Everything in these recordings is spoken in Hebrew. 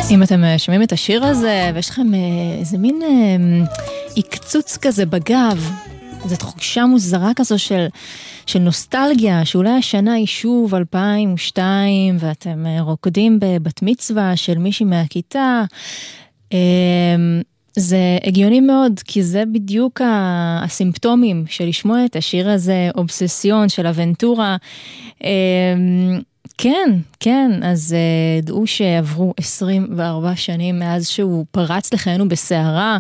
אם אתם שומעים את השיר הזה ויש לכם איזה מין עיקצוץ כזה בגב, זו תחושה מוזרה כזו של נוסטלגיה, שאולי השנה היא שוב 2002 ואתם רוקדים בבת מצווה של מישהי מהכיתה, זה הגיוני מאוד, כי זה בדיוק הסימפטומים של לשמוע את השיר הזה, אובססיון של אבנטורה. כן, אז דעו שעברו 24 שנים מאז שהוא פרץ לחיינו בסערה,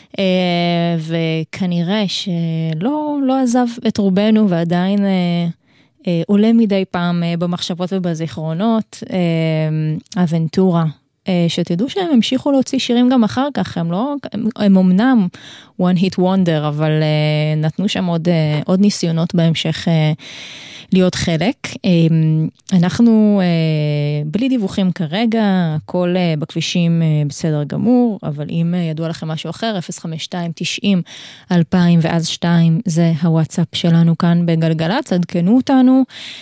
וכנראה שלא עזב את רובנו, ועדיין עולה מדי פעם במחשבות ובזיכרונות. אבנטורה, שתדעו שהם המשיכו להוציא שירים גם אחר כך, הם אמנם one hit wonder, אבל נתנו שם עוד ניסיונות בהמשך להיות חלק. אנחנו בלי דיווחים כרגע, הכל בכבישים בסדר גמור, אבל אם ידוע לכם משהו אחר, 052-90-2000 ואז 2, זה הוואטסאפ שלנו כאן בגלגלצ, עדכנו אותנו.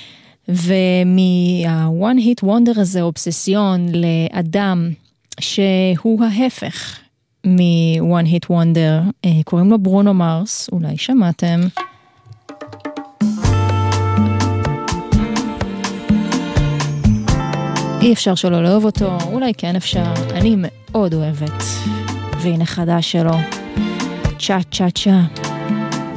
ומה-one hit wonder הזה, אובססיון, לאדם שהוא ההפך מ-one hit wonder, קוראים לו ברונו מרס, אולי שמעתם. אי אפשר שלא לאהוב אותו, אולי כן אפשר, אני מאוד אוהבת. והנה חדש שלו, צ'ה צ'ה צ'ה.